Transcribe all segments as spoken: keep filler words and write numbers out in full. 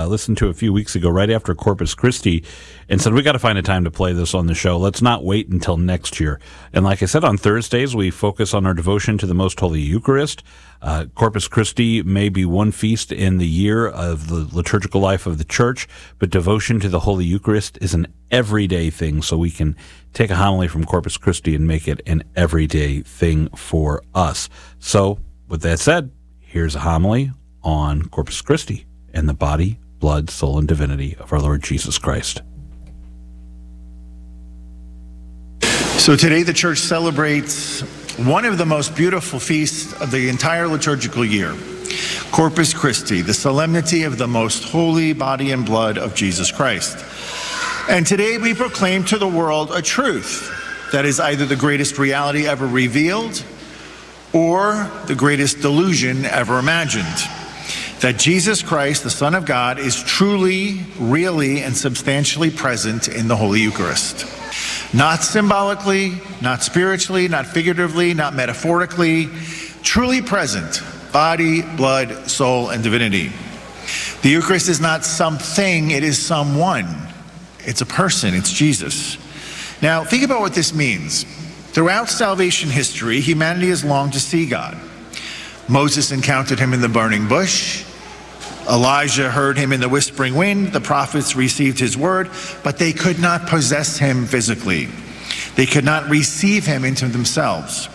uh, listened to a few weeks ago, right after Corpus Christi, and said, we got to find a time to play this on the show. Let's not wait until next year. And like I said, on Thursdays, we focus on our devotion to the Most Holy Eucharist. Uh, Corpus Christi may be one feast in the year of the liturgical life of the Church, but devotion to the Holy Eucharist is an everyday thing, so we can take a homily from Corpus Christi and make it an everyday thing for us. So, with that said, here's a homily on Corpus Christi and the body, blood, soul, and divinity of our Lord Jesus Christ. So today the Church celebrates one of the most beautiful feasts of the entire liturgical year, Corpus Christi, the solemnity of the most holy body and blood of Jesus Christ. And today we proclaim to the world a truth that is either the greatest reality ever revealed or the greatest delusion ever imagined. That Jesus Christ, the Son of God, is truly, really, and substantially present in the Holy Eucharist. Not symbolically, not spiritually, not figuratively, not metaphorically, truly present, body, blood, soul, and divinity. The Eucharist is not something, it is someone. It's a person, it's Jesus. Now, think about what this means. Throughout salvation history, humanity has longed to see God. Moses encountered him in the burning bush. Elijah heard him in the whispering wind. The prophets received his word, but they could not possess him physically. They could not receive him into themselves.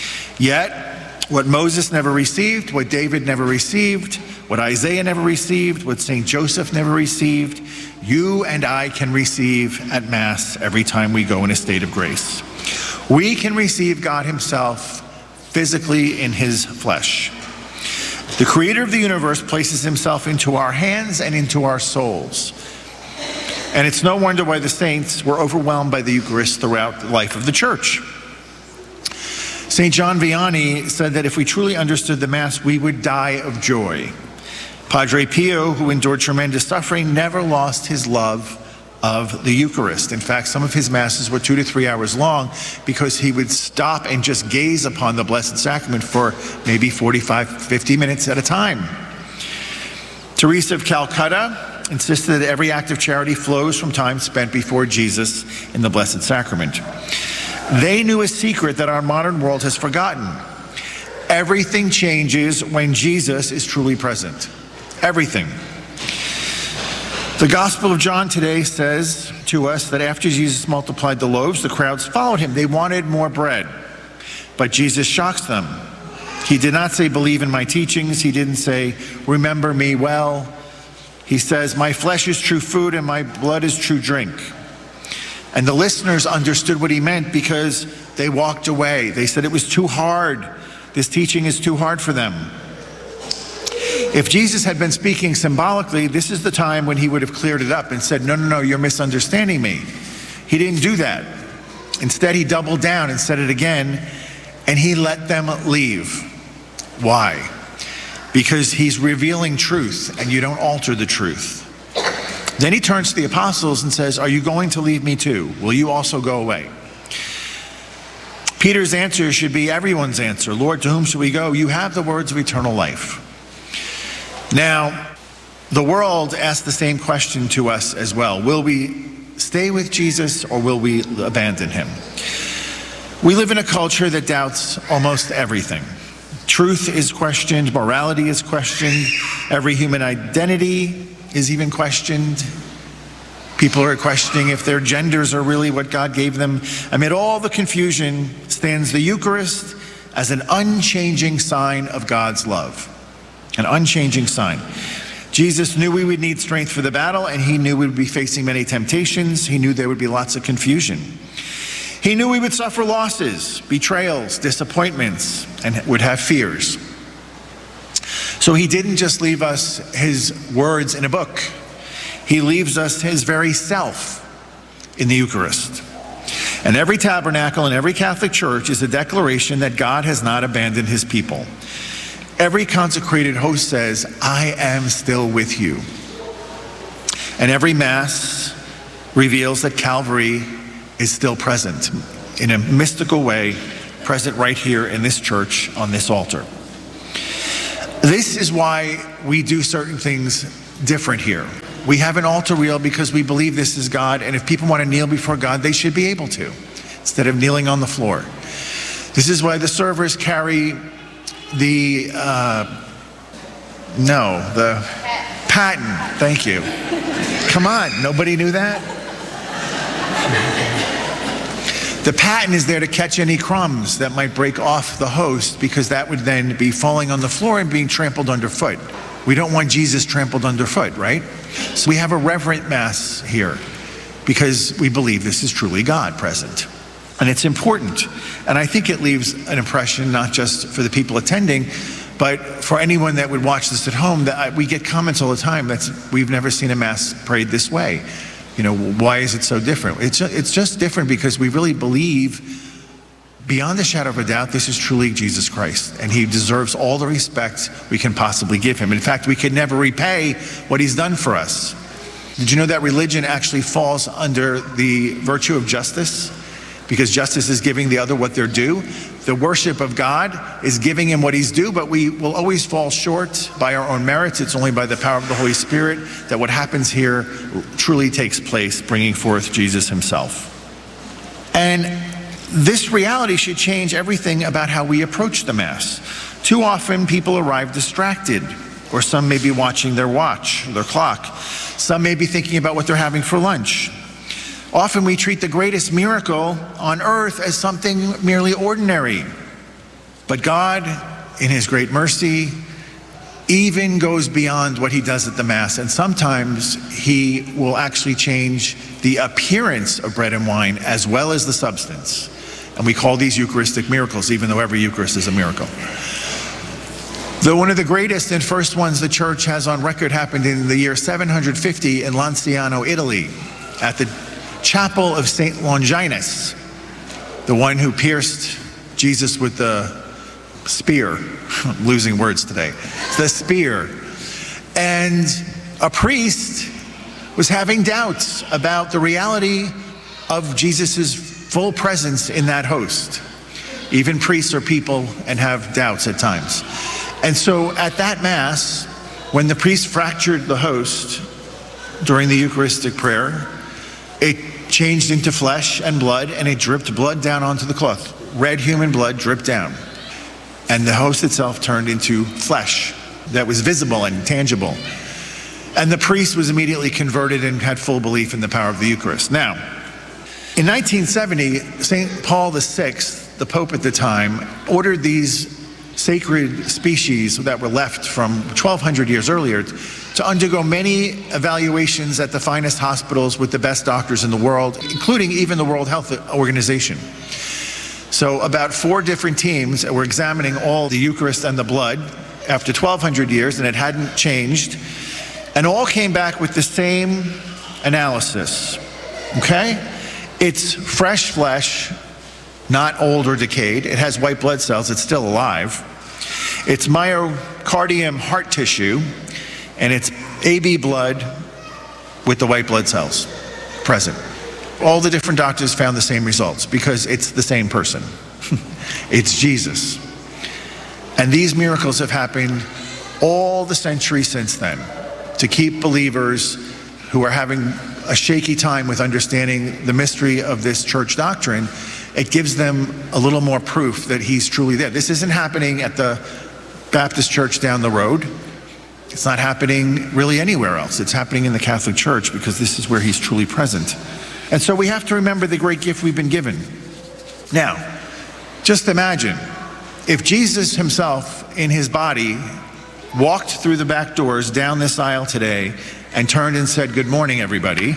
Yet, what Moses never received, what David never received, what Isaiah never received, what Saint Joseph never received, you and I can receive at Mass every time we go in a state of grace. We can receive God himself physically in his flesh. The creator of the universe places himself into our hands and into our souls. And it's no wonder why the saints were overwhelmed by the Eucharist throughout the life of the Church. Saint John Vianney said that if we truly understood the Mass, we would die of joy. Padre Pio, who endured tremendous suffering, never lost his love of the Eucharist. In fact, some of his Masses were two to three hours long because he would stop and just gaze upon the Blessed Sacrament for maybe forty-five, fifty minutes at a time. Teresa of Calcutta insisted that every act of charity flows from time spent before Jesus in the Blessed Sacrament. They knew a secret that our modern world has forgotten. Everything changes when Jesus is truly present. Everything. The Gospel of John today says to us that after Jesus multiplied the loaves, the crowds followed him. They wanted more bread. But Jesus shocks them. He did not say, believe in my teachings. He didn't say, remember me well. He says, my flesh is true food and my blood is true drink. And the listeners understood what he meant because they walked away. They said it was too hard. This teaching is too hard for them. If Jesus had been speaking symbolically, this is the time when he would have cleared it up and said, no, no, no, you're misunderstanding me. He didn't do that. Instead, he doubled down and said it again, and he let them leave. Why? Because he's revealing truth, and you don't alter the truth. Then he turns to the apostles and says, are you going to leave me too? Will you also go away? Peter's answer should be everyone's answer. Lord, to whom shall we go? You have the words of eternal life. Now, the world asks the same question to us as well. Will we stay with Jesus or will we abandon him? We live in a culture that doubts almost everything. Truth is questioned, morality is questioned, every human identity is even questioned. People are questioning if their genders are really what God gave them. Amid all the confusion stands the Eucharist as an unchanging sign of God's love. An unchanging sign. Jesus knew we would need strength for the battle, and he knew we would be facing many temptations. He knew there would be lots of confusion. He knew we would suffer losses, betrayals, disappointments, and would have fears. So he didn't just leave us his words in a book. He leaves us his very self in the Eucharist. And every tabernacle and every Catholic church is a declaration that God has not abandoned his people. Every consecrated host says, I am still with you. And every Mass reveals that Calvary is still present in a mystical way, present right here in this church on this altar. This is why we do certain things different here. We have an altar wheel because we believe this is God, and if people want to kneel before God, they should be able to, instead of kneeling on the floor. This is why the servers carry the, uh, no, the paten. Thank you. Come on, nobody knew that? The paten is there to catch any crumbs that might break off the host, because that would then be falling on the floor and being trampled underfoot. We don't want Jesus trampled underfoot, right? So we have a reverent Mass here because we believe this is truly God present. And it's important. And I think it leaves an impression not just for the people attending, but for anyone that would watch this at home. That we get comments all the time that we've never seen a Mass prayed this way. You know, why is it so different? It's, it's just different because we really believe beyond the shadow of a doubt, this is truly Jesus Christ, and he deserves all the respect we can possibly give him. In fact, we can never repay what he's done for us. Did you know that religion actually falls under the virtue of justice? Because justice is giving the other what they're due. The worship of God is giving him what he's due, but we will always fall short by our own merits. It's only by the power of the Holy Spirit that what happens here truly takes place, bringing forth Jesus himself. And this reality should change everything about how we approach the Mass. Too often people arrive distracted, or some may be watching their watch, their clock. Some may be thinking about what they're having for lunch. Often we treat the greatest miracle on earth as something merely ordinary. But God, in his great mercy, even goes beyond what he does at the Mass. And sometimes he will actually change the appearance of bread and wine as well as the substance. And we call these Eucharistic miracles, even though every Eucharist is a miracle. Though one of the greatest and first ones the Church has on record happened in the year seven hundred fifty in Lanciano, Italy, at the Chapel of Saint Longinus, the one who pierced Jesus with the spear. I'm losing words today. The spear. And a priest was having doubts about the reality of Jesus's full presence in that host. Even priests are people and have doubts at times. And so at that Mass, when the priest fractured the host during the Eucharistic prayer, it changed into flesh and blood, and it dripped blood down onto the cloth. Red human blood dripped down. And the host itself turned into flesh that was visible and tangible. And the priest was immediately converted and had full belief in the power of the Eucharist. Now, in nineteen seventy, Saint Paul the Sixth, the Pope at the time, ordered these sacred species that were left from twelve hundred years earlier to undergo many evaluations at the finest hospitals with the best doctors in the world, including even the World Health Organization. So about four different teams were examining all the Eucharist and the blood after twelve hundred years, and it hadn't changed, and all came back with the same analysis, okay? It's fresh flesh, not old or decayed. It has white blood cells. It's still alive. It's myocardium, heart tissue, and it's A B blood with the white blood cells present. All the different doctors found the same results because it's the same person. It's Jesus. And these miracles have happened all the centuries since then to keep believers who are having a shaky time with understanding the mystery of this church doctrine. It gives them a little more proof that he's truly there. This isn't happening at the Baptist church down the road. It's not happening really anywhere else. It's happening in the Catholic Church because this is where he's truly present. And so we have to remember the great gift we've been given. Now, just imagine if Jesus himself in his body walked through the back doors down this aisle today and turned and said, "Good morning, everybody,"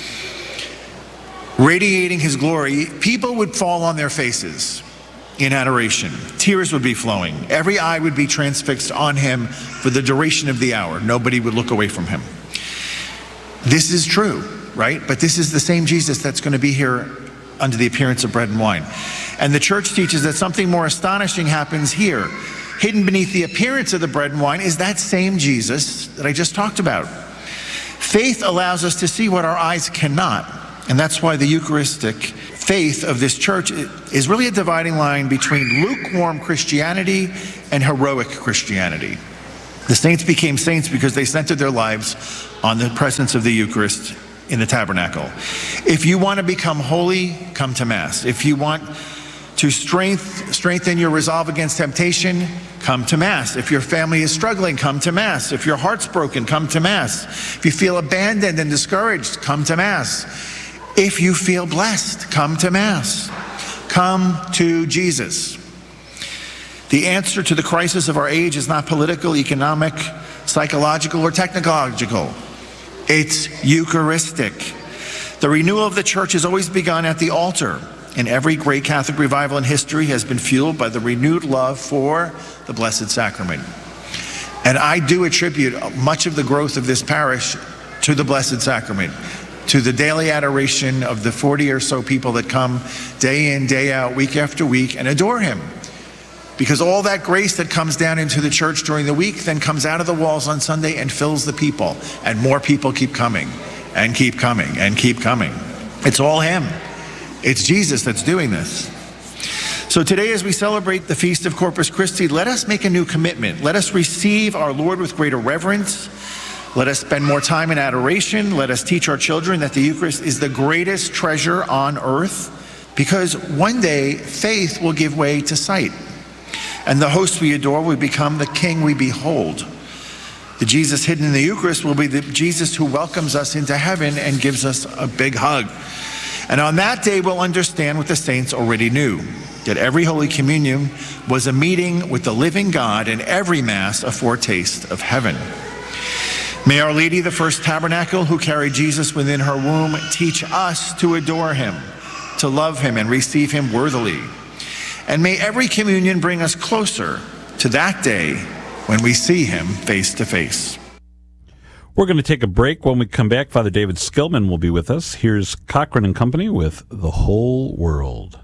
radiating his glory, people would fall on their faces in adoration. Tears would be flowing. Every eye would be transfixed on him for the duration of the hour. Nobody would look away from him. This is true, right? But this is the same Jesus that's going to be here under the appearance of bread and wine. And the church teaches that something more astonishing happens here. Hidden beneath the appearance of the bread and wine is that same Jesus that I just talked about. Faith allows us to see what our eyes cannot. And that's why the Eucharistic faith of this church is really a dividing line between lukewarm Christianity and heroic Christianity. The saints became saints because they centered their lives on the presence of the Eucharist in the tabernacle. If you want to become holy, come to Mass. If you want to strength, strengthen your resolve against temptation, come to Mass. If your family is struggling, come to Mass. If your heart's broken, come to Mass. If you feel abandoned and discouraged, come to Mass. If you feel blessed, come to Mass. Come to Jesus. The answer to the crisis of our age is not political, economic, psychological, or technological. It's Eucharistic. The renewal of the church has always begun at the altar, and every great Catholic revival in history has been fueled by the renewed love for the Blessed Sacrament. And I do attribute much of the growth of this parish to the Blessed Sacrament, to the daily adoration of the forty or so people that come day in, day out, week after week, and adore him. Because all that grace that comes down into the church during the week then comes out of the walls on Sunday and fills the people. And more people keep coming, and keep coming, and keep coming. It's all him. It's Jesus that's doing this. So today, as we celebrate the Feast of Corpus Christi, let us make a new commitment. Let us receive our Lord with greater reverence. Let us spend more time in adoration. Let us teach our children that the Eucharist is the greatest treasure on earth, because one day faith will give way to sight. And the host we adore will become the King we behold. The Jesus hidden in the Eucharist will be the Jesus who welcomes us into heaven and gives us a big hug. And on that day, we'll understand what the saints already knew, that every Holy Communion was a meeting with the living God, and every Mass a foretaste of heaven. May Our Lady, the first tabernacle who carried Jesus within her womb, teach us to adore him, to love him, and receive him worthily. And may every communion bring us closer to that day when we see him face to face. We're going to take a break. When we come back, Father David Skillman will be with us. Here's Cochran and Company with The Whole World.